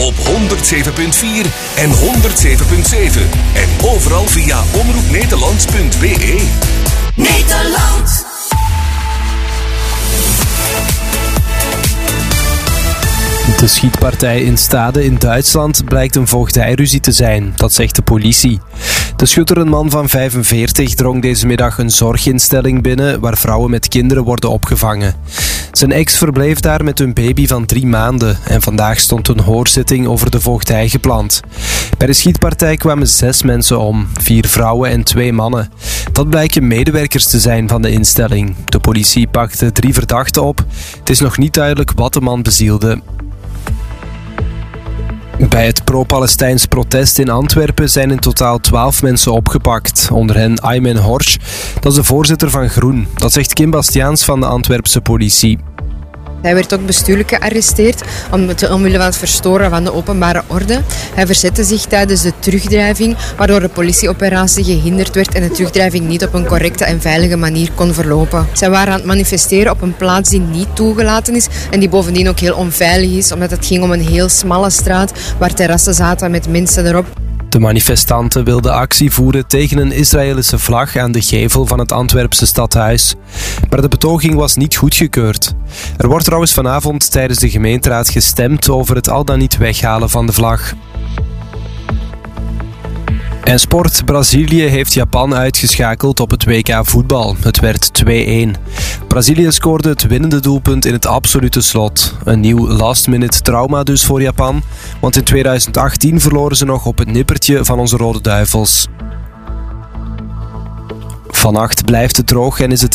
op 107.4 en 107.7. En overal via omroepnederlands.be. Nederland. De schietpartij in Stade in Duitsland blijkt een voogdijruzie te zijn, dat zegt de politie. De schutter, een man van 45, drong deze middag een zorginstelling binnen waar vrouwen met kinderen worden opgevangen. Zijn ex verbleef daar met hun baby van 3 maanden en vandaag stond een hoorzitting over de voogdij gepland. Bij de schietpartij kwamen 6 mensen om, 4 vrouwen en 2 mannen. Dat blijken medewerkers te zijn van de instelling. De politie pakte 3 verdachten op. Het is nog niet duidelijk wat de man bezielde. Bij het pro-Palestijns protest in Antwerpen zijn in totaal 12 mensen opgepakt. Onder hen Aymen Horsch, dat is de voorzitter van Groen. Dat zegt Kim Bastiaans van de Antwerpse politie. Hij werd ook bestuurlijk gearresteerd omwille van het verstoren van de openbare orde. Hij verzette zich tijdens de terugdrijving, waardoor de politieoperatie gehinderd werd en de terugdrijving niet op een correcte en veilige manier kon verlopen. Zij waren aan het manifesteren op een plaats die niet toegelaten is en die bovendien ook heel onveilig is, omdat het ging om een heel smalle straat waar terrassen zaten met mensen erop. De manifestanten wilden actie voeren tegen een Israëlische vlag aan de gevel van het Antwerpse stadhuis. Maar de betoging was niet goedgekeurd. Er wordt trouwens vanavond tijdens de gemeenteraad gestemd over het al dan niet weghalen van de vlag. En sport. Brazilië heeft Japan uitgeschakeld op het WK voetbal. Het werd 2-1. Brazilië scoorde het winnende doelpunt in het absolute slot. Een nieuw last-minute trauma dus voor Japan. Want in 2018 verloren ze nog op het nippertje van onze Rode Duivels. Vannacht blijft het droog en is het